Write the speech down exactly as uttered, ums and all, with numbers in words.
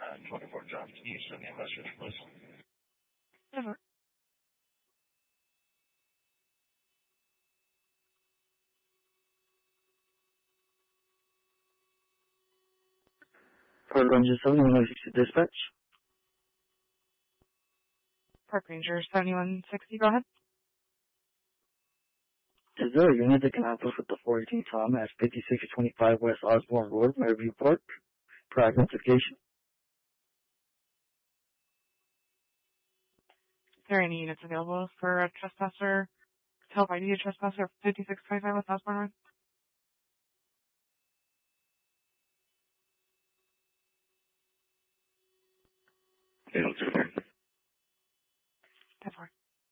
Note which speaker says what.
Speaker 1: uh, twenty-four John East on the Western Place.
Speaker 2: Never.
Speaker 3: Park Ranger seventy-one sixty dispatch.
Speaker 2: Park Ranger seventy-one sixty, go ahead.
Speaker 3: Is there a unit that can help us with the four eighteen Tom at fifty-six twenty-five West Osborne Road, Fairview Park? For identification.
Speaker 2: Is there any units available for a trespasser to help I D a trespasser at fifty-six twenty-five West Osborne Road?
Speaker 1: It'll do there.
Speaker 2: ten four.